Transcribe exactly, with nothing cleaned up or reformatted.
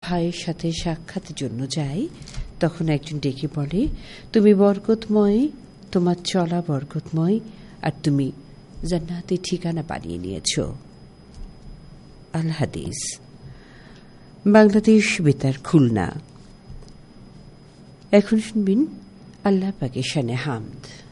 ভাইয়ের সাথে সাক্ষাতের জন্য যায়, তখন একজন ডেকে বলে, তুমি বরকতময়, তোমার চলা বরকতময়, আর তুমি জান্নাতের ঠিকানা বানিয়ে নিয়েছ। আল হাদিস, বাংলাদেশ বেতার, খুলনা। এখন শুনবেন আল্লাহ পাকের শানে হামদ।